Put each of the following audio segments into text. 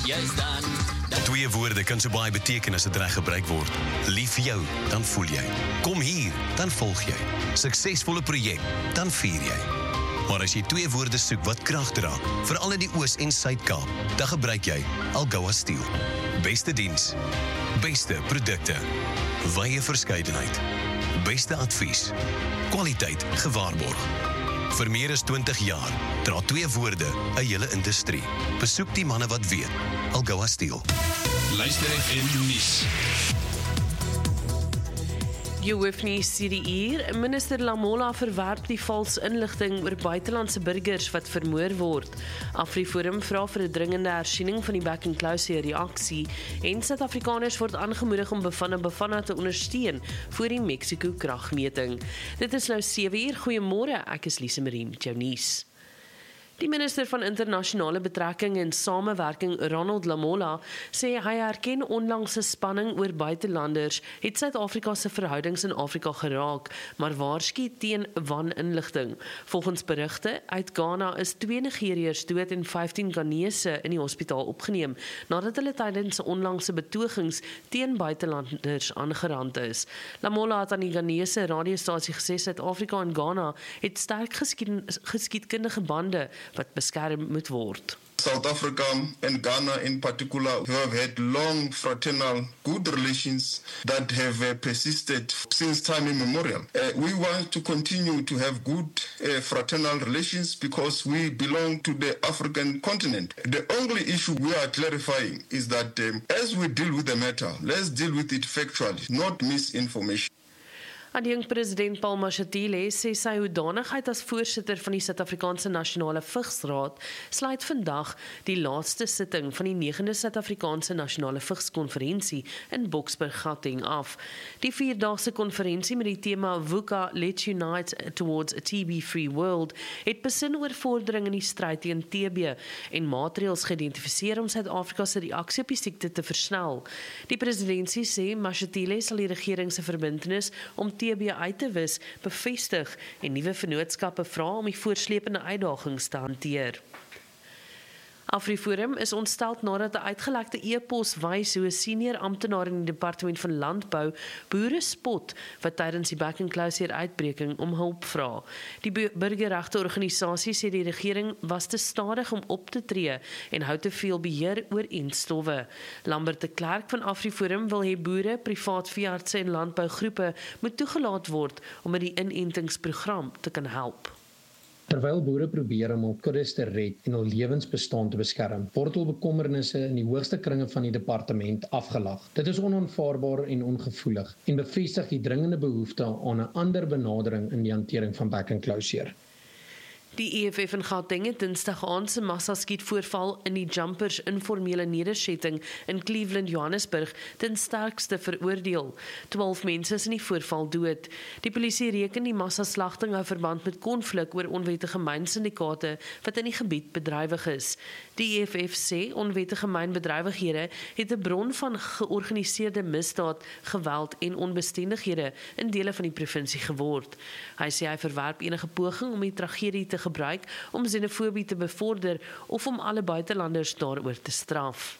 Jy's dan. Twee woorde kan so baie beteken as dit reg gebruik word. Lief vir jou, dan voel jy. Kom hier, dan volg jy. Suksesvolle projek, dan vier jy. Maar as jy twee woorde soek wat krag dra, veral in die Oos- en Suid-Kaap, dan gebruik jy Algoa Steel. Beste diens, beste produkte, wye verskeidenheid, beste advies, kwaliteit gewaarborg. Vir meer as 20 jaar dra twee woorde 'n hele industrie. Besoek die manne wat weet. Algoa Steel. Luister FM nuus. Jy hoef nie hier. Minister Lamola verwerp die vals inligting oor buitelandse burgers wat vermoor word. AfriForum vra vir 'n dringende hersiening van die back and close reaksie en Suid-Afrikaners word aangemoedig om Bafana te ondersteun voor die Mexiko kragmeting. Dit is nou 7:00. Goeiemôre, ek is Lise Marien, jou nuus. Die minister van internasionale betrekking en samewerking, Ronald Lamola, sê hy herken onlangse spanning oor buitelanders het Suid-Afrika se verhoudings in Afrika geraak, maar waarsku teen waninligting. Volgens berigte uit Ghana is 2 Nigeriërs dood en 15 Ghanese in die hospitaal opgeneem, nadat hulle tydens onlangse betogings teen buitelanders aangerand is. Lamola het aan die Ghanese radiostasie gesê Suid-Afrika en Ghana het sterk geskiedkundige bande wat beskerm moet word. South Africa and Ghana in particular have had long fraternal good relations that have persisted since time immemorial. We want to continue to have good fraternal relations because we belong to the African continent. The only issue we are clarifying is that as we deal with the matter, let's deal with it factually, not misinformation. Adjunkt-president Paul Mashatile sê sy hoedanigheid as voorsitter van die Suid-Afrikaanse Nasionale Vigsraad sluit vandag die laaste sitting van die 9de Suid-Afrikaanse Nasionale Vigskonferensie in Boksburg, Gauteng af. Die 4-daagse konferensie met die tema VUCA Let's Unite Towards a TB-Free World het besin oor vordering in die stryd teen TB en maatreëls geïdentifiseer om Suid-Afrika se reaksie op die siekte te versnel. Die presidentsie sê Mashatile sal die regering se verbintenis om TB uit te wis bevestig en nuwe vennootskappe vra om die voorslepende uitdagings te hanteer. AfriForum is ontstel nadat 'n uitgelekte e-pos wys hoe 'n senior amptenaar in die departement van landbou boere spot wat tydens die back and close uitbreking om hulp vra. Die burgerregte organisasie sê die regering was te stadig om op te tree en hou te veel beheer oor enstowwe. Lambert de Klerk van AfriForum wil hê boere, privaat veeartse en landbougroepe moet toegelaat word om met die inentingsprogram te kan help. Terwyl boere probeer om hul kuddes te red en hul lewensbestaan te beskerm, word hul bekommernisse in die hoogste kringe van die departement afgelag. Dit is onaanvaarbaar en ongevoelig en bevestig die dringende behoefte aan 'n ander benadering in die hantering van back and closure. Die EFF in Gauteng het Dinsdag aand se massaskietvoorval in die Jumpers informele nedersetting in Cleveland, Johannesburg ten sterkste veroordeel. 12 mense is in die voorval dood. Die polisie reken die massaslagting hou verband met konflik oor onwettige mynsyndikaate wat in die gebied bedrywig is. Die EFF sê onwettige mynbedrywighede het 'n bron van georganiseerde misdaad, geweld en onbestendighede in dele van die provinsie geword. Hy sê hy verwerp enige poging om die tragedie te gebruik om xenofobie te bevorder of om alle buitelanders daaroor te straf.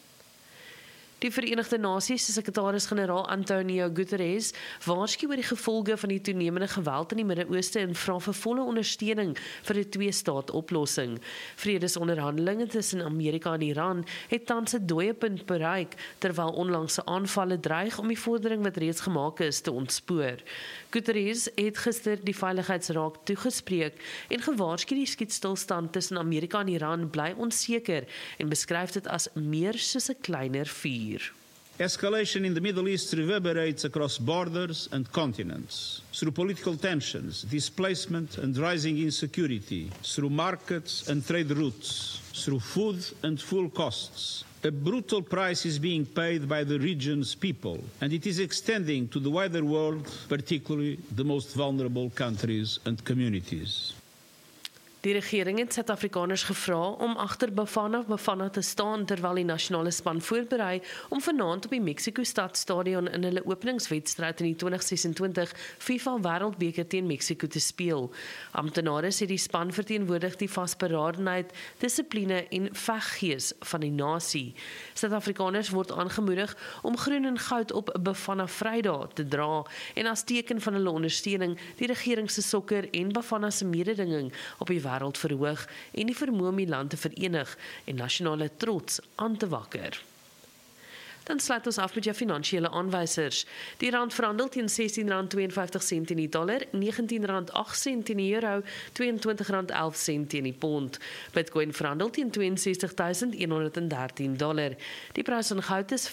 Die Verenigde Nasies se sekretaris-generaal Antonio Guterres waarsku oor die gevolge van die toenemende geweld in die Midde-Ooste en vra vir volle ondersteuning vir 'n twee-staat-oplossing. Vredesonderhandelinge tussen Amerika en Iran het tans 'n dooiepunt bereik, terwyl onlangse aanvalle dreig om die vordering wat reeds gemaak is te ontspoor. Guterres het gister die Veiligheidsraad toegespreek en gewaarsku die skietstilstand tussen Amerika en Iran bly onseker en beskryf dit as meer soos 'n kleiner vuur. Escalation in the Middle East reverberates across borders and continents, through political tensions, displacement and rising insecurity, through markets and trade routes, through food and fuel costs. A brutal price is being paid by the region's people, and it is extending to the wider world, particularly the most vulnerable countries and communities. Die regering het Suid-Afrikaners gevra om agter Bafana te staan terwyl die nasionale span voorberei om vanaand op die Mexico-stad stadion in hulle openingswedstryd in die 2026 FIFA Wêreldbeker teen Mexico te speel. Amptenare sê die span verteenwoordig die vasberadenheid, dissipline en veggees van die nasie. Suid-Afrikaners word aangemoedig om groen en goud op Bafana Vrydag te dra en as teken van hulle ondersteuning die regering se sokker en Bafana se mededinging op die wêreld verhoog en die vermoë om die land te verenig en nasionale trots aan te wakker. Dan sluit ons af met jou finansiële aanwysers. Die rand verhandel teen R16.52 teen die dollar, R19.08 teen die euro, R22.11 teen die pond. Bitcoin verhandel teen $62,113. Die prys van goud is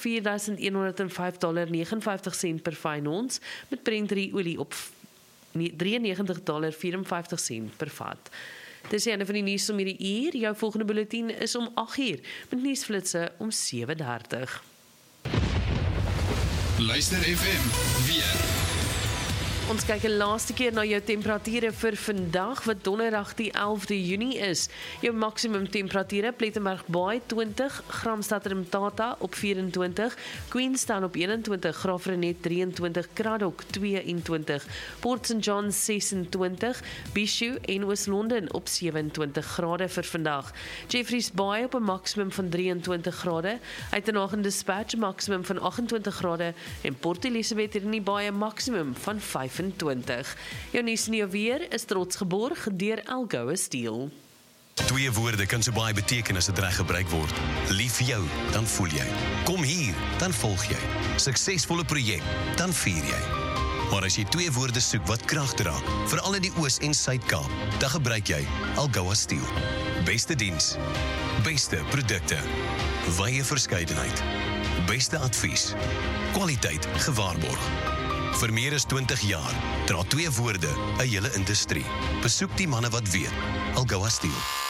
$4,105.59 per fyn ons, met Brent olie op $93.54 per vat. Dis die einde van die nuus om hierdie uur. Jou volgende bulletin is om 8:00 met nuusflitse om 7:30. Luister FM weer. Ons kyk 'n laaste keer na jou temperature vir vandag wat donderdag die 11de Junie is. Jou maksimum temperature Plettenberg Baai 20, Gramstad Mtata op 24, Queenstown op 21, Graafrenet 23, Kraddock 22, Port St John 26, Bishu en Oos-London op 27 grade vir vandag. Jeffreys Baai op 'n maksimum van 23 grade, Uitenhage Dispatch maksimum van 28 grade en Port Elizabeth het in die Baai 'n maksimum van 25. Jou nuus en jou weer is trots geborg deur Algoa Steel. Twee woorde kan so baie beteken as dit reg gebruik word. Lief vir jou, dan voel jy. Kom hier, dan volg jy. Suksesvolle projek, dan vier jy. Maar as jy twee woorde soek wat krag dra, veral in die Oos- en Suid-Kaap, dan gebruik jy Algoa Steel. Beste diens, beste produkte, wye verskeidenheid, beste advies, kwaliteit gewaarborg. Vir meer as 20 jaar dra twee woorde 'n hele industrie. Besoek die manne wat weet. Algoa Steel.